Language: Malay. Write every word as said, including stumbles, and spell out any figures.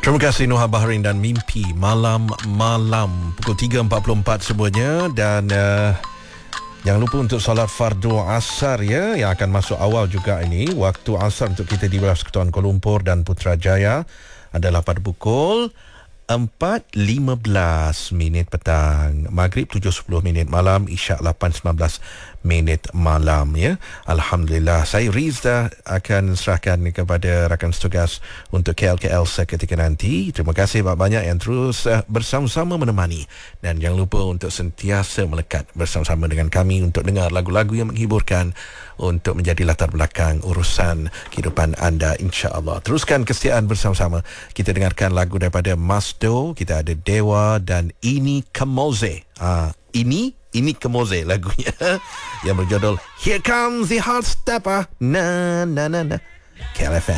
Terima kasih Noha Bahrain dan Mimpi Malam-Malam pukul tiga empat puluh empat semuanya. Dan uh, jangan lupa untuk solat fardu asar ya, yang akan masuk awal juga ini. Waktu asar untuk kita di Persekutuan Kuala Lumpur dan Putrajaya adalah pada pukul empat lima belas minit petang, Maghrib tujuh sepuluh minit malam, Isyak lapan sembilan belas minit malam ya. Alhamdulillah, saya Rizda akan serahkan kepada rakan setugas untuk K L K L seketika nanti. Terima kasih banyak-banyak yang terus uh, bersama-sama menemani, dan jangan lupa untuk sentiasa melekat bersama-sama dengan kami untuk dengar lagu-lagu yang menghiburkan, untuk menjadi latar belakang urusan kehidupan anda, insya-Allah. Teruskan kesetiaan bersama-sama. Kita dengarkan lagu daripada Masdo, kita ada Dewa dan Ini Kemoze. Ah, ini ini Kemoze lagunya yang berjudul Here Comes the Hot Stepper. Na na na na. K L F M.